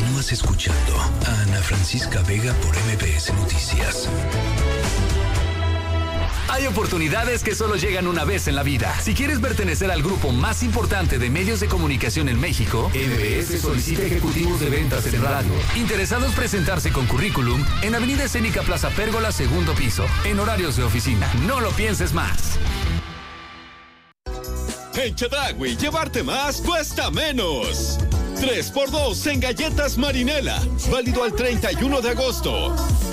Continúas escuchando a Ana Francisca Vega por MBS Noticias. Hay oportunidades que solo llegan una vez en la vida. Si quieres pertenecer al grupo más importante de medios de comunicación en México, MBS solicita ejecutivos de ventas en radio. Interesados presentarse con currículum en Avenida Escénica Plaza Pérgola, segundo piso, en horarios de oficina. No lo pienses más. En Chedraui, llevarte más cuesta menos. 3x2 en galletas Marinela. Válido al 31 de agosto.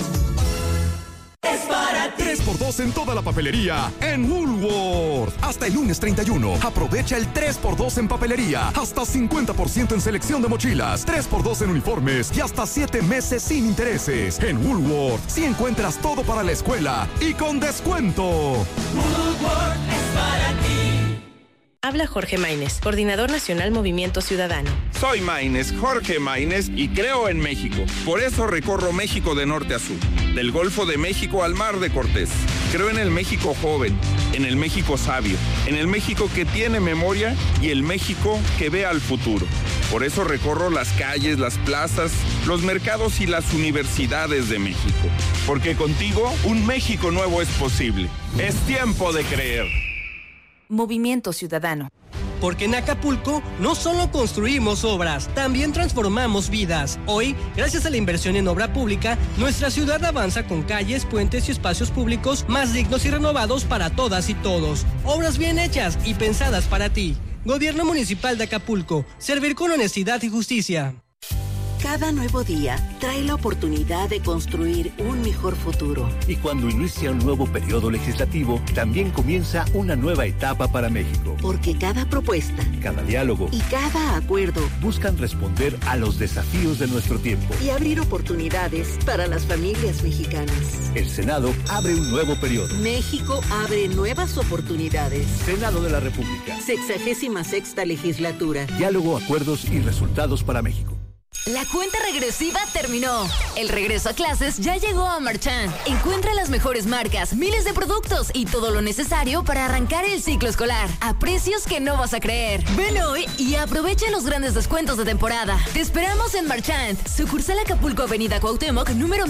Es para ti. 3x2 en toda la papelería en Woolworth. Hasta el lunes 31. Aprovecha el 3x2 en papelería. Hasta 50% en selección de mochilas. 3x2 en uniformes y hasta 7 meses sin intereses. En Woolworth, si encuentras todo para la escuela y con descuento. Woolworth es para ti. Habla Jorge Maínez, coordinador nacional Movimiento Ciudadano. Soy Maínez, Jorge Maínez, y creo en México. Por eso recorro México de norte a sur, del Golfo de México al Mar de Cortés. Creo en el México joven, en el México sabio, en el México que tiene memoria y el México que ve al futuro. Por eso recorro las calles, las plazas, los mercados y las universidades de México. Porque contigo un México nuevo es posible. Es tiempo de creer. Movimiento Ciudadano. Porque en Acapulco no solo construimos obras, también transformamos vidas. Hoy, gracias a la inversión en obra pública, nuestra ciudad avanza con calles, puentes y espacios públicos más dignos y renovados para todas y todos. Obras bien hechas y pensadas para ti. Gobierno Municipal de Acapulco. Servir con honestidad y justicia. Cada nuevo día trae la oportunidad de construir un mejor futuro. Y cuando inicia un nuevo periodo legislativo, también comienza una nueva etapa para México. Porque cada propuesta, cada diálogo y cada acuerdo buscan responder a los desafíos de nuestro tiempo y abrir oportunidades para las familias mexicanas. El Senado abre un nuevo periodo. México abre nuevas oportunidades. Senado de la República. 66ª legislatura. Diálogo, acuerdos y resultados para México. La cuenta regresiva terminó. El regreso a clases ya llegó a Marchand. Encuentra las mejores marcas, miles de productos y todo lo necesario para arrancar el ciclo escolar a precios que no vas a creer. Ven hoy y aprovecha los grandes descuentos de temporada. Te esperamos en Marchand, sucursal Acapulco, Avenida Cuauhtémoc, número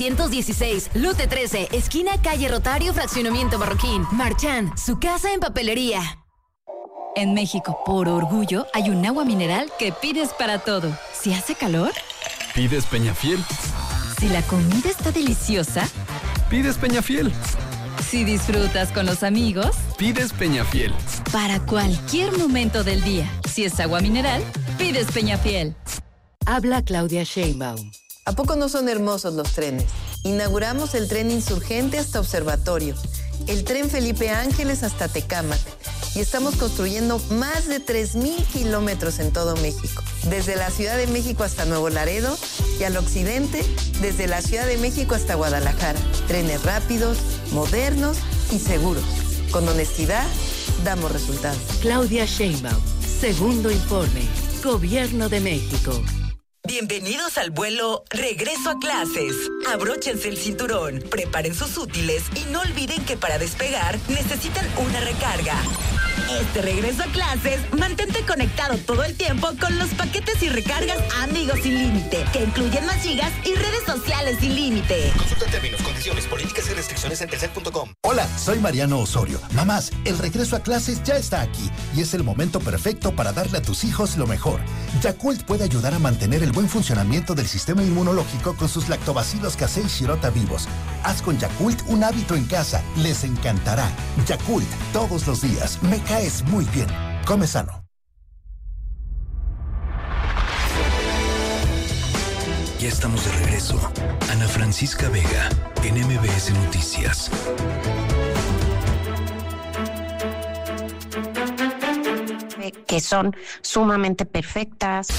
1716, lote 13, esquina calle Rotario, fraccionamiento Marroquín. Marchand, su casa en papelería. En México, por orgullo, hay un agua mineral que pides para todo. Si hace calor, pides Peñafiel. Si la comida está deliciosa, pides Peñafiel. Si disfrutas con los amigos, pides Peñafiel. Para cualquier momento del día, si es agua mineral, pides Peñafiel. Habla Claudia Sheinbaum. ¿A poco no son hermosos los trenes? Inauguramos el tren Insurgente hasta Observatorio, el tren Felipe Ángeles hasta Tecámac, y estamos construyendo más de 3,000 kilómetros en todo México. Desde la Ciudad de México hasta Nuevo Laredo y al occidente, desde la Ciudad de México hasta Guadalajara. Trenes rápidos, modernos y seguros. Con honestidad, damos resultados. Claudia Sheinbaum, segundo informe. Gobierno de México. Bienvenidos al vuelo Regreso a Clases. Abróchense el cinturón, preparen sus útiles y no olviden que para despegar necesitan una recarga. Este regreso a clases, mantente conectado todo el tiempo con los paquetes y recargas Amigos Sin Límite, que incluyen más gigas y redes sociales sin límite. Consulta términos, condiciones, políticas y restricciones en telcel.com. Hola, soy Mariano Osorio. Mamás, el regreso a clases ya está aquí y es el momento perfecto para darle a tus hijos lo mejor. Yakult puede ayudar a mantener el buen funcionamiento del sistema inmunológico con sus lactobacilos casei shirota vivos. Haz con Yakult un hábito en casa. Les encantará. Yakult, todos los días. Me caes muy bien. Come sano. Ya estamos de regreso. Ana Francisca Vega, en MBS Noticias. Que son sumamente perfectas.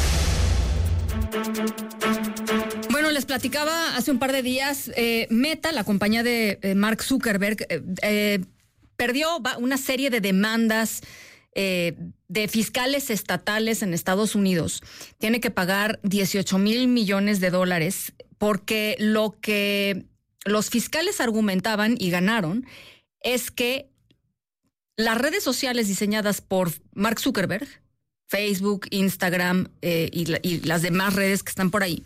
Bueno, les platicaba hace un par de días, Meta, la compañía de Mark Zuckerberg, perdió una serie de demandas de fiscales estatales en Estados Unidos. Tiene que pagar $18,000 millones porque lo que los fiscales argumentaban y ganaron es que las redes sociales diseñadas por Mark Zuckerberg Facebook, Instagram y las demás redes que están por ahí,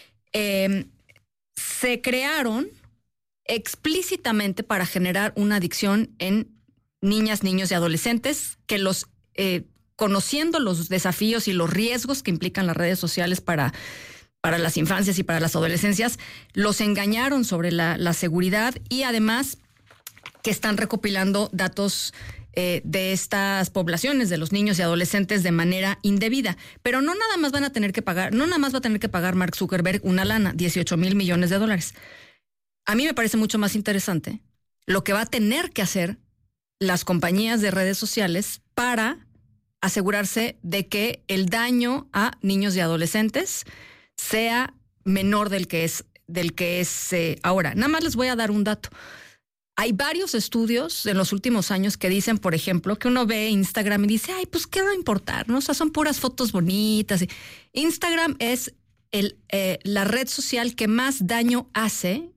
se crearon explícitamente para generar una adicción en niñas, niños y adolescentes que conociendo los desafíos y los riesgos que implican las redes sociales para las infancias y para las adolescencias, los engañaron sobre la seguridad y además que están recopilando datos de estas poblaciones, de los niños y adolescentes de manera indebida. Pero no nada más van a tener que pagar, no nada más va a tener que pagar Mark Zuckerberg una lana, $18,000 millones. A mí me parece mucho más interesante lo que va a tener que hacer las compañías de redes sociales para asegurarse de que el daño a niños y adolescentes sea menor del que es ahora. Nada más les voy a dar un dato. Hay varios estudios en los últimos años que dicen, por ejemplo, que uno ve Instagram y dice, ay, pues qué va a importar, ¿no? O sea, son puras fotos bonitas. Instagram es la red social que más daño hace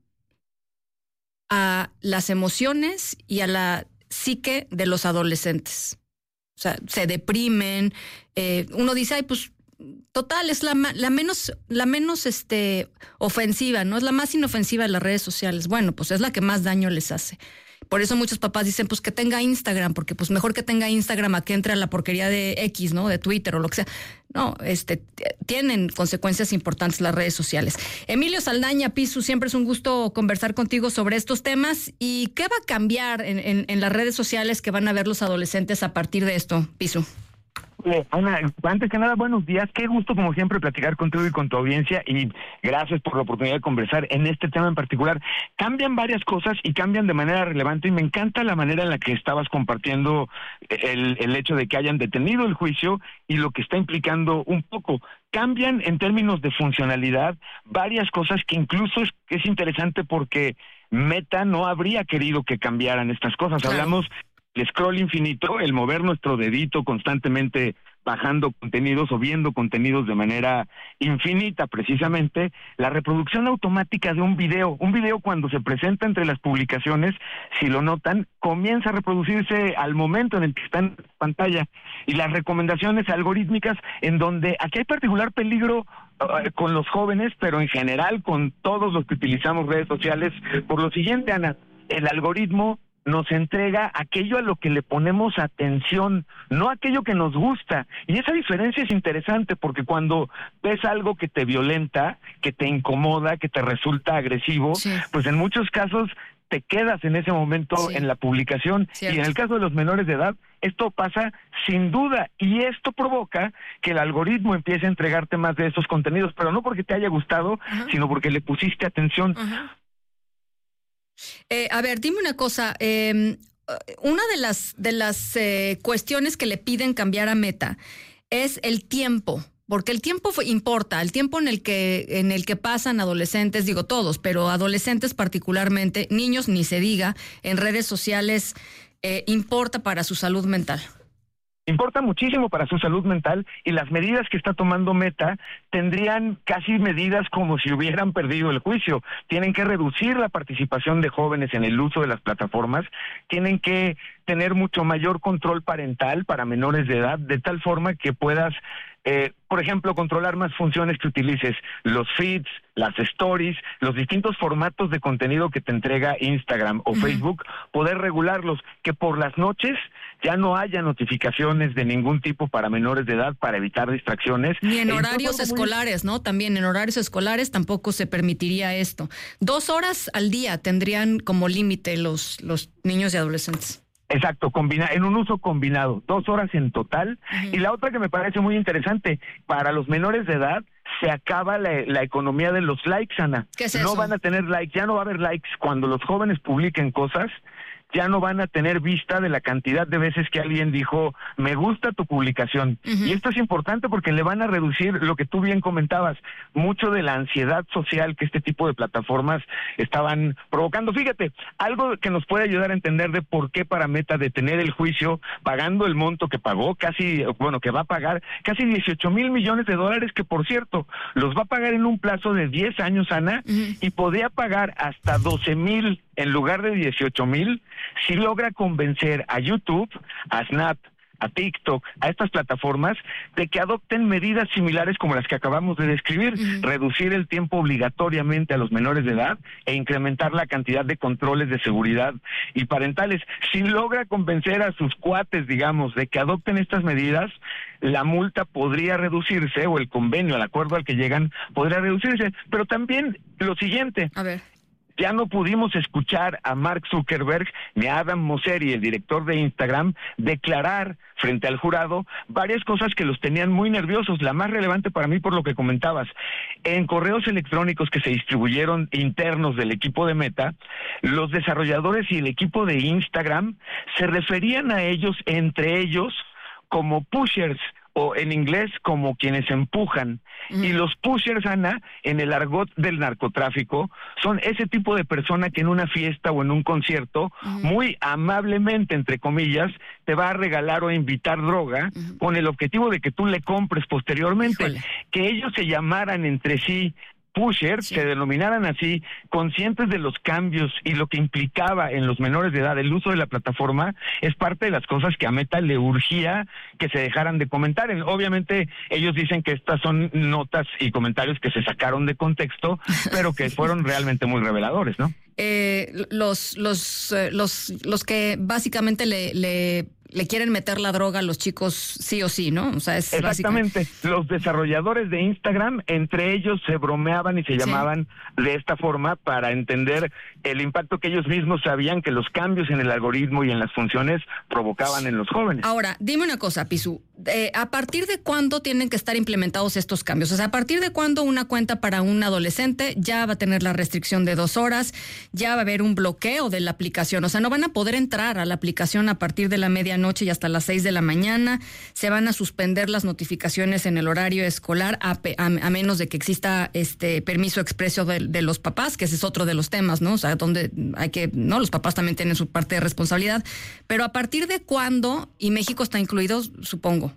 a las emociones y a la psique de los adolescentes. O sea, se deprimen. Uno dice, ay, pues total, es la menos ofensiva, ¿no? Es la más inofensiva de las redes sociales. Bueno, pues es la que más daño les hace. Por eso muchos papás dicen, pues que tenga Instagram, porque pues mejor que tenga Instagram a que entre a la porquería de X, ¿no? De Twitter o lo que sea. No, tienen consecuencias importantes las redes sociales. Emilio Saldaña, Pisu, siempre es un gusto conversar contigo sobre estos temas. ¿Y qué va a cambiar en las redes sociales que van a ver los adolescentes a partir de esto, Pisu? Ana, antes que nada, buenos días. Qué gusto, como siempre, platicar contigo y con tu audiencia, y gracias por la oportunidad de conversar en este tema en particular. Cambian varias cosas y cambian de manera relevante, y me encanta la manera en la que estabas compartiendo el hecho de que hayan detenido el juicio y lo que está implicando un poco. Cambian en términos de funcionalidad varias cosas que incluso es interesante porque Meta no habría querido que cambiaran estas cosas. Claro. Hablamos el scroll infinito, el mover nuestro dedito constantemente bajando contenidos o viendo contenidos de manera infinita, precisamente, la reproducción automática de un video cuando se presenta entre las publicaciones, si lo notan, comienza a reproducirse al momento en el que está en pantalla, y las recomendaciones algorítmicas, en donde aquí hay particular peligro con los jóvenes, pero en general con todos los que utilizamos redes sociales, por lo siguiente, Ana, el algoritmo nos entrega aquello a lo que le ponemos atención, no aquello que nos gusta. Y esa diferencia es interesante porque cuando ves algo que te violenta, que te incomoda, que te resulta agresivo, sí, pues en muchos casos te quedas en ese momento, sí, en la publicación. Cierto. Y en el caso de los menores de edad, esto pasa sin duda, y esto provoca que el algoritmo empiece a entregarte más de esos contenidos, pero no porque te haya gustado, sino porque le pusiste atención. A ver, dime una cosa. Una de las cuestiones que le piden cambiar a Meta es el tiempo, porque el tiempo importa, el tiempo en el que pasan adolescentes, digo todos, pero adolescentes particularmente, niños ni se diga, en redes sociales, importa para su salud mental. Importa muchísimo para su salud mental, y las medidas que está tomando Meta tendrían casi medidas como si hubieran perdido el juicio. Tienen que reducir la participación de jóvenes en el uso de las plataformas, tienen que tener mucho mayor control parental para menores de edad, de tal forma que puedas, por ejemplo, controlar más funciones que utilices, los feeds, las stories, los distintos formatos de contenido que te entrega Instagram o Facebook, poder regularlos, que por las noches ya no haya notificaciones de ningún tipo para menores de edad para evitar distracciones. Ni en horarios escolares, ¿no? También en horarios escolares tampoco se permitiría esto. 2 horas al día tendrían como límite los niños y adolescentes. Exacto, en un uso combinado, 2 horas en total. Y la otra que me parece muy interesante, para los menores de edad se acaba la economía de los likes, Ana. ¿Qué es eso? No van a tener likes, ya no va a haber likes cuando los jóvenes publiquen cosas. Ya no van a tener vista de la cantidad de veces que alguien dijo, me gusta tu publicación. Y esto es importante porque le van a reducir lo que tú bien comentabas, mucho de la ansiedad social que este tipo de plataformas estaban provocando. Fíjate, algo que nos puede ayudar a entender de por qué para Meta detener el juicio, pagando el monto que pagó, que va a pagar casi $18,000 millones, que por cierto, los va a pagar en un plazo de 10 años, Ana, y podría pagar hasta 12,000 en lugar de 18,000, si logra convencer a YouTube, a Snap, a TikTok, a estas plataformas, de que adopten medidas similares como las que acabamos de describir, reducir el tiempo obligatoriamente a los menores de edad e incrementar la cantidad de controles de seguridad y parentales. Si logra convencer a sus cuates, digamos, de que adopten estas medidas, la multa podría reducirse, o el convenio, el acuerdo al que llegan, podría reducirse. Pero también lo siguiente. A ver. Ya no pudimos escuchar a Mark Zuckerberg ni a Adam Mosseri, el director de Instagram, declarar frente al jurado varias cosas que los tenían muy nerviosos. La más relevante para mí, por lo que comentabas, en correos electrónicos que se distribuyeron internos del equipo de Meta, los desarrolladores y el equipo de Instagram se referían a ellos, entre ellos, como pushers, o en inglés como quienes empujan. Y los pushers, Ana, en el argot del narcotráfico, son ese tipo de persona que en una fiesta o en un concierto, muy amablemente, entre comillas, te va a regalar o invitar droga con el objetivo de que tú le compres posteriormente. Híjole. Que ellos se llamaran entre sí pushers, se denominaran así, conscientes de los cambios y lo que implicaba en los menores de edad el uso de la plataforma, es parte de las cosas que a Meta le urgía que se dejaran de comentar. Obviamente ellos dicen que estas son notas y comentarios que se sacaron de contexto, pero que fueron realmente muy reveladores, ¿no? Los que básicamente le quieren meter la droga a los chicos sí o sí, ¿no? O sea, es exactamente. Los desarrolladores de Instagram, entre ellos se bromeaban y se llamaban de esta forma para entender el impacto que ellos mismos sabían que los cambios en el algoritmo y en las funciones provocaban en los jóvenes. Ahora, dime una cosa, Pisu. ¿A partir de cuándo tienen que estar implementados estos cambios? O sea, ¿a partir de cuándo una cuenta para un adolescente ya va a tener la restricción de 2 horas? ¿Ya va a haber un bloqueo de la aplicación? O sea, no van a poder entrar a la aplicación a partir de la medianoche y hasta las 6 de la mañana. Se van a suspender las notificaciones en el horario escolar a menos de que exista permiso expreso de los papás, que ese es otro de los temas, ¿no? O sea, donde los papás también tienen su parte de responsabilidad. Pero ¿a partir de cuándo? Y México está incluido, supongo.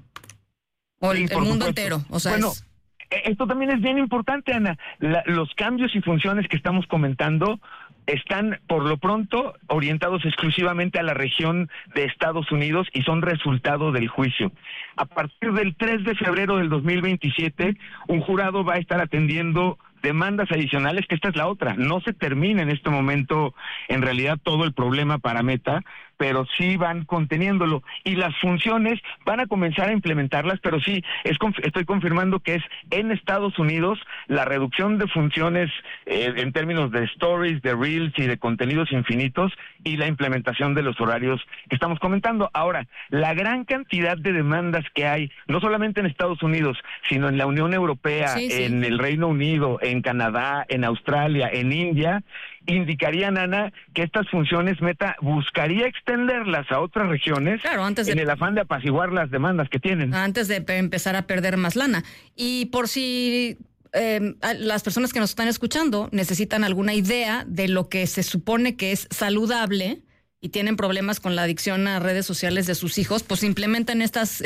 O el mundo entero. O sea, bueno, esto también es bien importante, Ana. Los cambios y funciones que estamos comentando están, por lo pronto, orientados exclusivamente a la región de Estados Unidos y son resultado del juicio. A partir del 3 de febrero del 2027, un jurado va a estar atendiendo demandas adicionales, que esta es la otra. No se termina en este momento, en realidad, todo el problema para Meta, pero sí van conteniéndolo. Y las funciones van a comenzar a implementarlas, pero sí, estoy confirmando que es en Estados Unidos la reducción de funciones en términos de stories, de reels y de contenidos infinitos, y la implementación de los horarios que estamos comentando. Ahora, la gran cantidad de demandas que hay, no solamente en Estados Unidos, sino en la Unión Europea, en el Reino Unido, en Canadá, en Australia, en India, indicarían, Ana, que estas funciones Meta buscaría extenderlas a otras regiones, en el afán de apaciguar las demandas que tienen. Antes de empezar a perder más lana. Y por si las personas que nos están escuchando necesitan alguna idea de lo que se supone que es saludable y tienen problemas con la adicción a redes sociales de sus hijos, pues implementen estas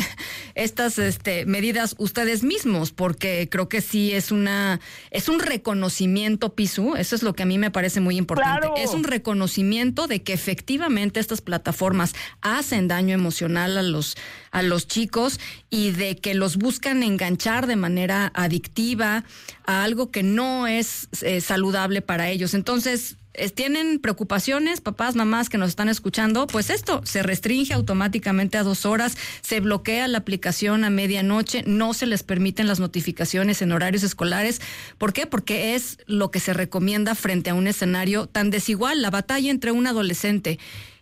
medidas ustedes mismos, porque creo que sí es un reconocimiento, Pisu, eso es lo que a mí me parece muy importante. Claro. Es un reconocimiento de que efectivamente estas plataformas hacen daño emocional a los chicos y de que los buscan enganchar de manera adictiva a algo que no es saludable para ellos. Entonces, ¿tienen preocupaciones, papás, mamás que nos están escuchando? Pues esto, se restringe automáticamente a 2 horas, se bloquea la aplicación a medianoche, no se les permiten las notificaciones en horarios escolares. ¿Por qué? Porque es lo que se recomienda frente a un escenario tan desigual, la batalla entre un adolescente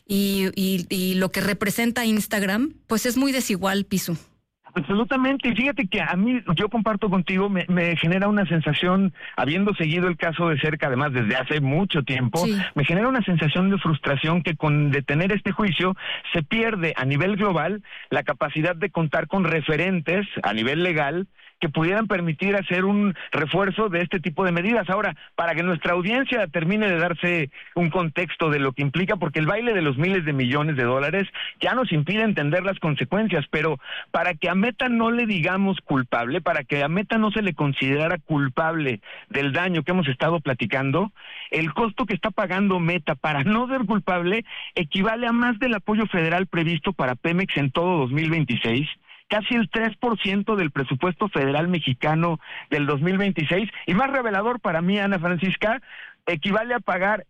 y lo que representa Instagram, pues es muy desigual, Pisu. Absolutamente, y fíjate que a mí, yo comparto contigo, me genera una sensación, habiendo seguido el caso de cerca, además desde hace mucho tiempo, me genera una sensación de frustración que con detener este juicio se pierde a nivel global la capacidad de contar con referentes a nivel legal que pudieran permitir hacer un refuerzo de este tipo de medidas. Ahora, para que nuestra audiencia termine de darse un contexto de lo que implica, porque el baile de los miles de millones de dólares ya nos impide entender las consecuencias, pero para que a Meta no le digamos culpable, para que a Meta no se le considerara culpable del daño que hemos estado platicando, el costo que está pagando Meta para no ser culpable equivale a más del apoyo federal previsto para Pemex en todo 2026, casi el 3% del presupuesto federal mexicano del 2026, y más revelador para mí, Ana Francisca, equivale a pagar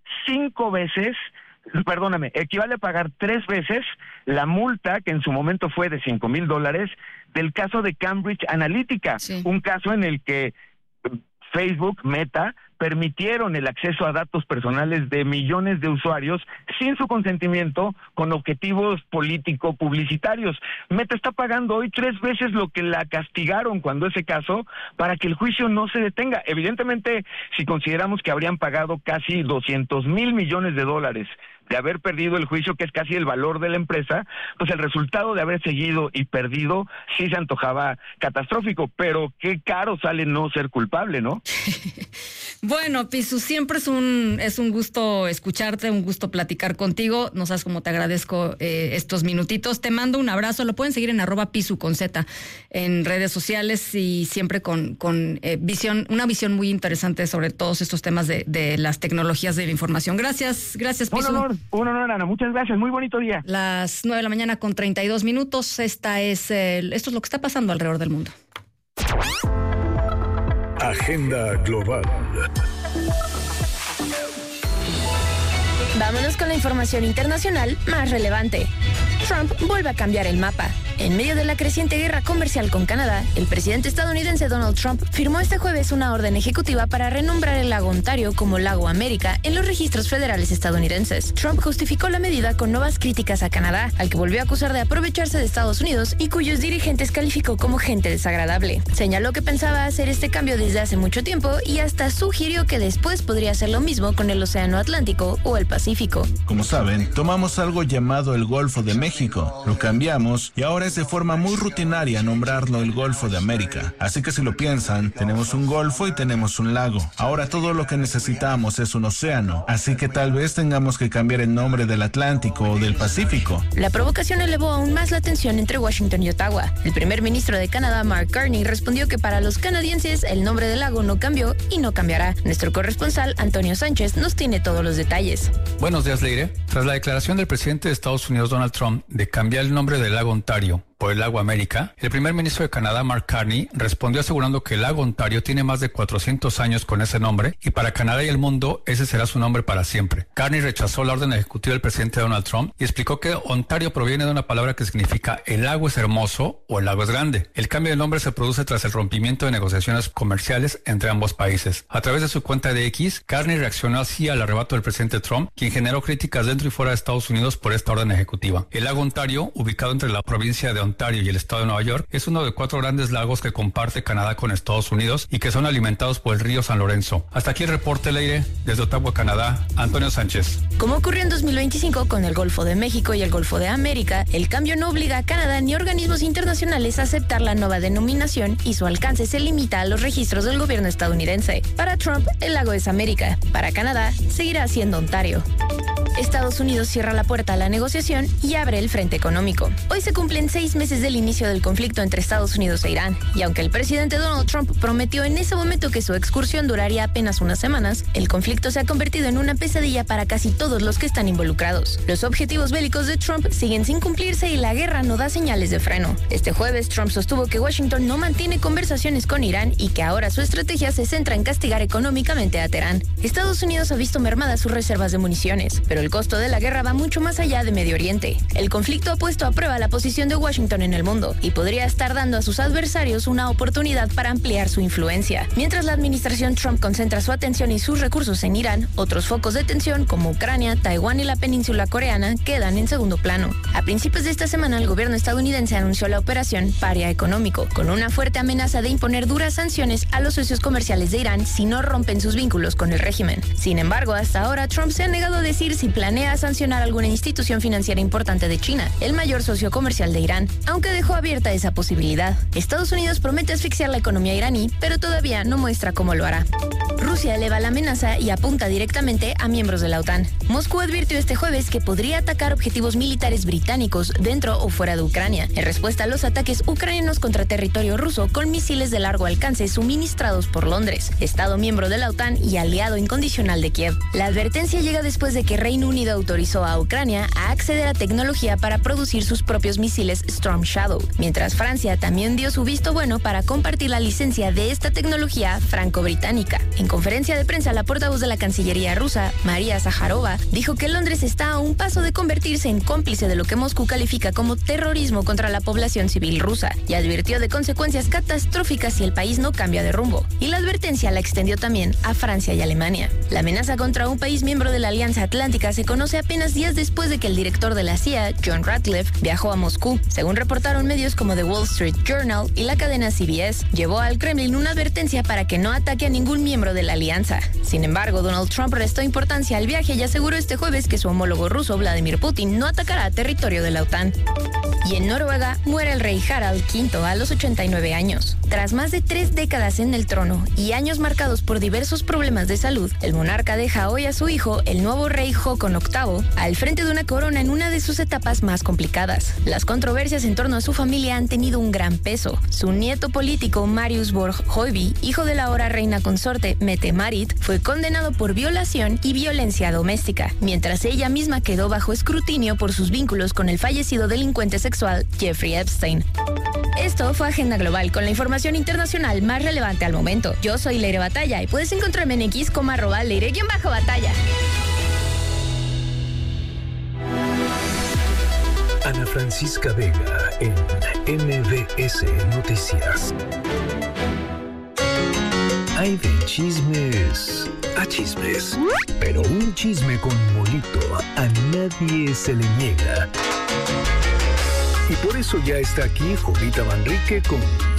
3 veces la multa que en su momento fue de $5,000 del caso de Cambridge Analytica, un caso en el que Facebook, Meta, permitieron el acceso a datos personales de millones de usuarios sin su consentimiento, con objetivos político-publicitarios. Meta está pagando hoy 3 veces lo que la castigaron cuando ese caso, para que el juicio no se detenga. Evidentemente, si consideramos que habrían pagado casi $200,000 millones de haber perdido el juicio, que es casi el valor de la empresa, pues el resultado de haber seguido y perdido sí se antojaba catastrófico, pero qué caro sale no ser culpable, ¿no? Bueno, Pisu, siempre es un gusto escucharte, un gusto platicar contigo. No sabes cómo te agradezco estos minutitos. Te mando un abrazo. Lo pueden seguir en @Pisu con Z en redes sociales, y siempre con una visión muy interesante sobre todos estos temas de las tecnologías de la información. Gracias, Pisu. Un honor, Ana. Muchas gracias. Muy bonito día. Las 9:00 con 32 minutos. Esto es lo que está pasando alrededor del mundo. Agenda global. Vámonos con la información internacional más relevante. Trump vuelve a cambiar el mapa. En medio de la creciente guerra comercial con Canadá, el presidente estadounidense Donald Trump firmó este jueves una orden ejecutiva para renombrar el lago Ontario como Lago América en los registros federales estadounidenses. Trump justificó la medida con nuevas críticas a Canadá, al que volvió a acusar de aprovecharse de Estados Unidos y cuyos dirigentes calificó como gente desagradable. Señaló que pensaba hacer este cambio desde hace mucho tiempo y hasta sugirió que después podría hacer lo mismo con el Océano Atlántico o el Pacífico. Como saben, tomamos algo llamado el Golfo de México, lo cambiamos y ahora es de forma muy rutinaria nombrarlo el Golfo de América. Así que si lo piensan, tenemos un golfo y tenemos un lago. Ahora todo lo que necesitamos es un océano, así que tal vez tengamos que cambiar el nombre del Atlántico o del Pacífico. La provocación elevó aún más la tensión entre Washington y Ottawa. El primer ministro de Canadá, Mark Carney, respondió que para los canadienses el nombre del lago no cambió y no cambiará. Nuestro corresponsal, Antonio Sánchez, nos tiene todos los detalles. Buenos días, Leire. Tras la declaración del presidente de Estados Unidos, Donald Trump, de cambiar el nombre del lago Ontario por el lago América, el primer ministro de Canadá, Mark Carney, respondió asegurando que el lago Ontario tiene más de 400 años con ese nombre y para Canadá y el mundo ese será su nombre para siempre. Carney rechazó la orden ejecutiva del presidente Donald Trump y explicó que Ontario proviene de una palabra que significa el lago es hermoso o el lago es grande. El cambio de nombre se produce tras el rompimiento de negociaciones comerciales entre ambos países. A través de su cuenta de X, Carney reaccionó así al arrebato del presidente Trump, quien generó críticas dentro y fuera de Estados Unidos por esta orden ejecutiva. El lago Ontario, ubicado entre la provincia de Ontario y el estado de Nueva York, es uno de 4 grandes lagos que comparte Canadá con Estados Unidos y que son alimentados por el río San Lorenzo. Hasta aquí el reporte, Leire, desde Ottawa, Canadá, Antonio Sánchez. Como ocurrió en 2025 con el Golfo de México y el Golfo de América, el cambio no obliga a Canadá ni organismos internacionales a aceptar la nueva denominación y su alcance se limita a los registros del gobierno estadounidense. Para Trump, el lago es América. Para Canadá, seguirá siendo Ontario. Estados Unidos cierra la puerta a la negociación y abre el frente económico. Hoy se cumplen 6 meses del inicio del conflicto entre Estados Unidos e Irán, y aunque el presidente Donald Trump prometió en ese momento que su excursión duraría apenas unas semanas, el conflicto se ha convertido en una pesadilla para casi todos los que están involucrados. Los objetivos bélicos de Trump siguen sin cumplirse y la guerra no da señales de freno. Este jueves, Trump sostuvo que Washington no mantiene conversaciones con Irán y que ahora su estrategia se centra en castigar económicamente a Teherán. Estados Unidos ha visto mermadas sus reservas de municiones, pero el costo de la guerra va mucho más allá de Medio Oriente. El conflicto ha puesto a prueba la posición de Washington en el mundo y podría estar dando a sus adversarios una oportunidad para ampliar su influencia. Mientras la administración Trump concentra su atención y sus recursos en Irán, otros focos de tensión como Ucrania, Taiwán y la península coreana quedan en segundo plano. A principios de esta semana, el gobierno estadounidense anunció la operación Paria Económico, con una fuerte amenaza de imponer duras sanciones a los socios comerciales de Irán si no rompen sus vínculos con el régimen. Sin embargo, hasta ahora Trump se ha negado a decir si planea sancionar alguna institución financiera importante de China, el mayor socio comercial de Irán, aunque dejó abierta esa posibilidad. Estados Unidos promete asfixiar la economía iraní, pero todavía no muestra cómo lo hará. Rusia eleva la amenaza y apunta directamente a miembros de la OTAN. Moscú advirtió este jueves que podría atacar objetivos militares británicos dentro o fuera de Ucrania, en respuesta a los ataques ucranianos contra territorio ruso con misiles de largo alcance suministrados por Londres, Estado miembro de la OTAN y aliado incondicional de Kiev. La advertencia llega después de que Reino Unido autorizó a Ucrania a acceder a tecnología para producir sus propios misiles Storm Shadow, mientras Francia también dio su visto bueno para compartir la licencia de esta tecnología franco-británica. En conferencia de prensa, la portavoz de la Cancillería rusa, María Zaharova, dijo que Londres está a un paso de convertirse en cómplice de lo que Moscú califica como terrorismo contra la población civil rusa y advirtió de consecuencias catastróficas si el país no cambia de rumbo. Y la advertencia la extendió también a Francia y Alemania. La amenaza contra un país miembro de la Alianza Atlántica se conoce apenas días después de que el director de la CIA, John Ratcliffe, viajó a Moscú. Según reportaron medios como The Wall Street Journal y la cadena CBS, llevó al Kremlin una advertencia para que no ataque a ningún miembro de la alianza. Sin embargo, Donald Trump restó importancia al viaje y aseguró este jueves que su homólogo ruso, Vladimir Putin, no atacará territorio de la OTAN. Y en Noruega muere el rey Harald V a los 89 años. Tras más de 3 décadas en el trono y años marcados por diversos problemas de salud, el monarca deja hoy a su hijo, el nuevo rey Håkon VIII, al frente de una corona en una de sus etapas más complicadas. Las controversias en torno a su familia han tenido un gran peso. Su nieto político, Marius Borg Høiby, hijo de la ahora reina consorte Mette-Marit, fue condenado por violación y violencia doméstica, mientras ella misma quedó bajo escrutinio por sus vínculos con el fallecido delincuente sexual Jeffrey Epstein. Esto fue Agenda Global con la información internacional más relevante al momento. Yo soy Leire Batalla y puedes encontrarme en X como @Leire_Batalla. Ana Francisca Vega en MBS Noticias. Hay de chismes a chismes, pero un chisme con molito a nadie se le niega. Y por eso ya está aquí Jovita Manrique con